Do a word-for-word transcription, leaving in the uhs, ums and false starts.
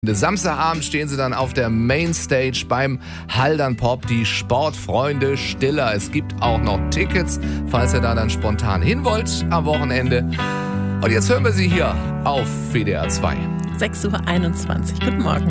Samstagabend stehen sie dann auf der Mainstage beim Haldern Pop, die Sportfreunde Stiller. Es gibt auch noch Tickets, falls ihr da dann spontan hin wollt am Wochenende. Und jetzt hören wir sie hier auf W D R zwei. sechs Uhr einundzwanzig. Guten Morgen.